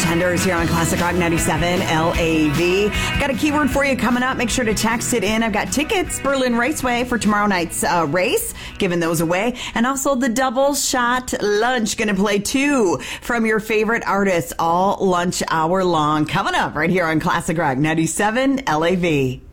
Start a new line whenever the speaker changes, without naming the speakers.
Pretenders here on Classic Rock 97 LAV. Got a keyword for you coming up. Make sure to text it in. I've got tickets, Berlin Raceway for tomorrow night's race, giving those away. And also the double shot lunch. Going to play 2 from your favorite artists all lunch hour long. Coming up right here on Classic Rock 97 LAV.